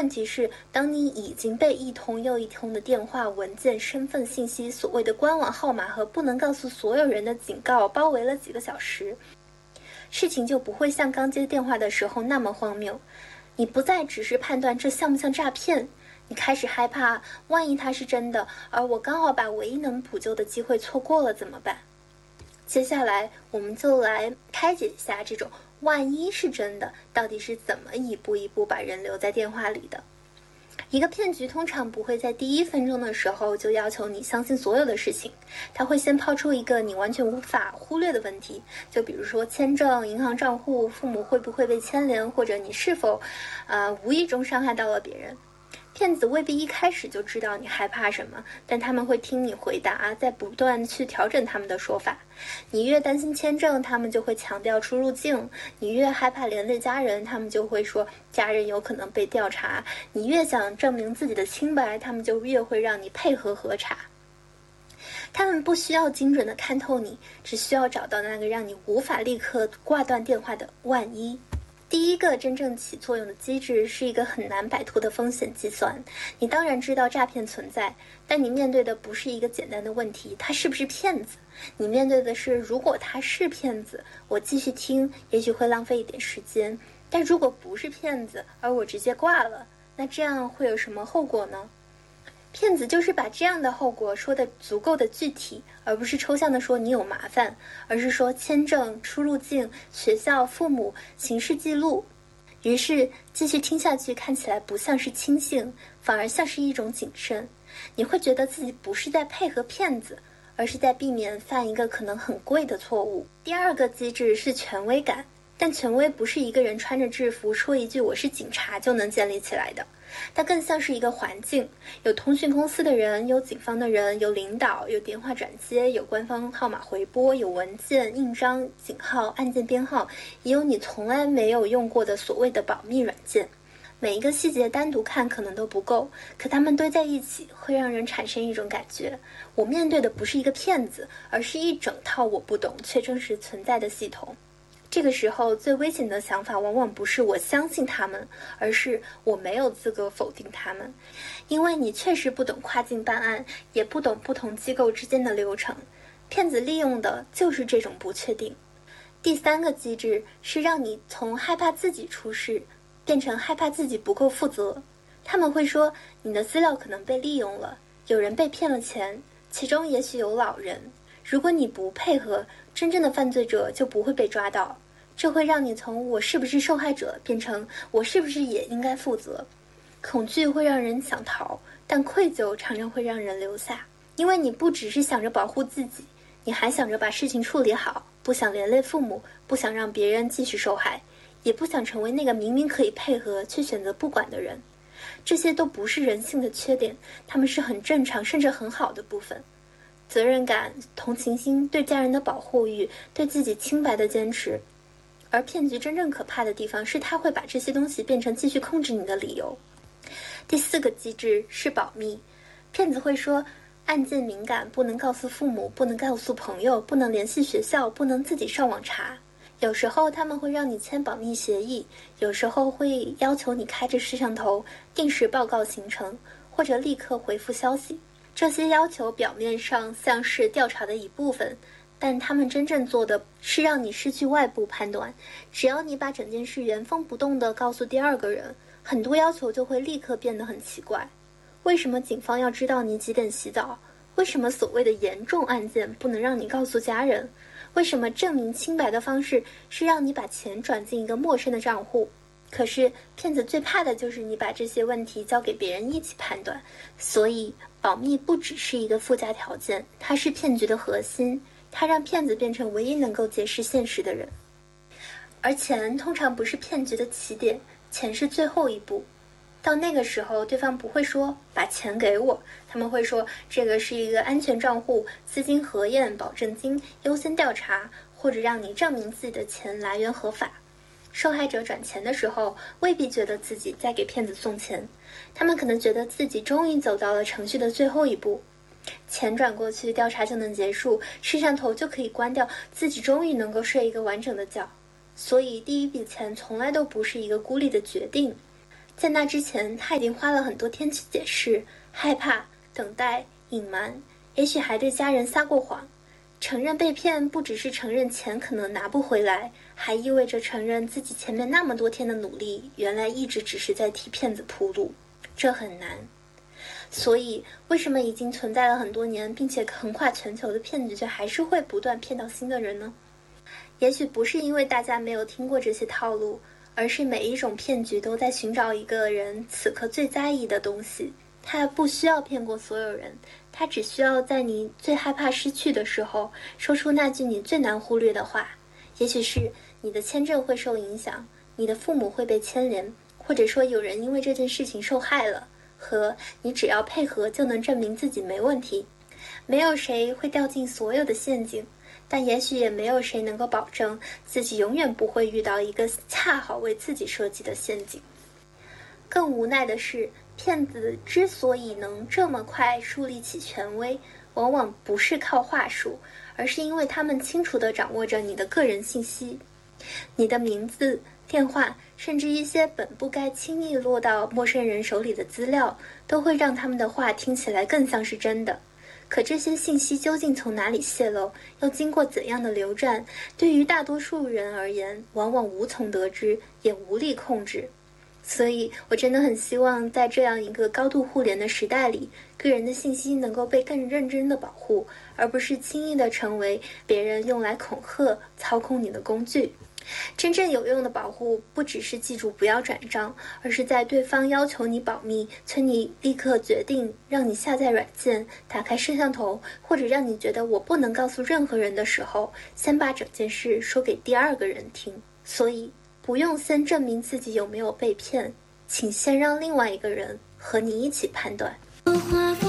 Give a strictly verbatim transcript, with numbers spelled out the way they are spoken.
问题是，当你已经被一通又一通的电话、文件、身份信息、所谓的官网号码和不能告诉所有人的警告包围了几个小时，事情就不会像刚接电话的时候那么荒谬。你不再只是判断这像不像诈骗，你开始害怕，万一它是真的，而我刚好把唯一能补救的机会错过了怎么办？接下来我们就来开解一下这种万一是真的到底是怎么一步一步把人留在电话里的。一个骗局通常不会在第一分钟的时候就要求你相信所有的事情，他会先抛出一个你完全无法忽略的问题，就比如说签证、银行账户、父母会不会被牵连，或者你是否呃无意中伤害到了别人。骗子未必一开始就知道你害怕什么，但他们会听你回答，再不断去调整他们的说法。你越担心签证，他们就会强调出入境；你越害怕连累家人，他们就会说家人有可能被调查；你越想证明自己的清白，他们就越会让你配合核查。他们不需要精准的看透你，只需要找到那个让你无法立刻挂断电话的万一。第一个真正起作用的机制是一个很难摆脱的风险计算。你当然知道诈骗存在，但你面对的不是一个简单的问题，他是不是骗子？你面对的是，如果他是骗子，我继续听也许会浪费一点时间，但如果不是骗子，而我直接挂了，那这样会有什么后果呢？骗子就是把这样的后果说得足够的具体，而不是抽象的说你有麻烦，而是说签证、出入境、学校、父母、刑事记录。于是继续听下去看起来不像是轻信，反而像是一种谨慎。你会觉得自己不是在配合骗子，而是在避免犯一个可能很贵的错误。第二个机制是权威感，但权威不是一个人穿着制服说一句我是警察就能建立起来的。它更像是一个环境，有通讯公司的人，有警方的人，有领导，有电话转接，有官方号码回拨，有文件、印章、警号、案件编号，也有你从来没有用过的所谓的保密软件。每一个细节单独看可能都不够，可它们堆在一起会让人产生一种感觉，我面对的不是一个骗子，而是一整套我不懂却真实存在的系统。这个时候最危险的想法往往不是我相信他们，而是我没有资格否定他们，因为你确实不懂跨境办案，也不懂不同机构之间的流程。骗子利用的就是这种不确定。第三个机制是让你从害怕自己出事变成害怕自己不够负责。他们会说你的资料可能被利用了，有人被骗了钱，其中也许有老人，如果你不配合，真正的犯罪者就不会被抓到。这会让你从我是不是受害者变成我是不是也应该负责。恐惧会让人想逃，但愧疚常常会让人留下，因为你不只是想着保护自己，你还想着把事情处理好，不想连累父母，不想让别人继续受害，也不想成为那个明明可以配合却选择不管的人。这些都不是人性的缺点，他们是很正常甚至很好的部分。责任感、同情心、对家人的保护欲、对自己清白的坚持。而骗局真正可怕的地方是它会把这些东西变成继续控制你的理由。第四个机制是保密。骗子会说案件敏感，不能告诉父母，不能告诉朋友，不能联系学校，不能自己上网查。有时候他们会让你签保密协议，有时候会要求你开着摄像头定时报告行程，或者立刻回复消息。这些要求表面上像是调查的一部分，但他们真正做的是让你失去外部判断。只要你把整件事原封不动地告诉第二个人，很多要求就会立刻变得很奇怪。为什么警方要知道你几点洗澡？为什么所谓的严重案件不能让你告诉家人？为什么证明清白的方式是让你把钱转进一个陌生的账户？可是骗子最怕的就是你把这些问题交给别人一起判断。所以保密不只是一个附加条件，它是骗局的核心，它让骗子变成唯一能够解释现实的人。而钱通常不是骗局的起点，钱是最后一步。到那个时候，对方不会说把钱给我，他们会说这个是一个安全账户，资金核验、保证金优先调查，或者让你证明自己的钱来源合法。受害者转钱的时候，未必觉得自己在给骗子送钱，他们可能觉得自己终于走到了程序的最后一步，钱转过去，调查就能结束，摄像头就可以关掉，自己终于能够睡一个完整的觉。所以第一笔钱从来都不是一个孤立的决定， 在那之前，他已经花了很多天去解释、害怕、等待、隐瞒，也许还对家人撒过谎。承认被骗不只是承认钱可能拿不回来，还意味着承认自己前面那么多天的努力，原来一直只是在替骗子铺路。这很难。所以，为什么已经存在了很多年，并且横跨全球的骗局，却还是会不断骗到新的人呢？也许不是因为大家没有听过这些套路，而是每一种骗局都在寻找一个人此刻最在意的东西。他不需要骗过所有人，他只需要在你最害怕失去的时候，说出那句你最难忽略的话。也许是你的签证会受影响，你的父母会被牵连，或者说有人因为这件事情受害了，和你只要配合就能证明自己没问题。没有谁会掉进所有的陷阱，但也许也没有谁能够保证自己永远不会遇到一个恰好为自己设计的陷阱。更无奈的是，骗子之所以能这么快树立起权威，往往不是靠话术，而是因为他们清楚地掌握着你的个人信息。你的名字、电话，甚至一些本不该轻易落到陌生人手里的资料，都会让他们的话听起来更像是真的。可这些信息究竟从哪里泄露，又经过怎样的流转，对于大多数人而言，往往无从得知，也无力控制。所以我真的很希望在这样一个高度互联的时代里，个人的信息能够被更认真的保护，而不是轻易的成为别人用来恐吓、操控你的工具。真正有用的保护不只是记住不要转账，而是在对方要求你保密，催你立刻决定，让你下载软件、打开摄像头，或者让你觉得我不能告诉任何人的时候，先把整件事说给第二个人听。所以不用先证明自己有没有被骗，请先让另外一个人和你一起判断。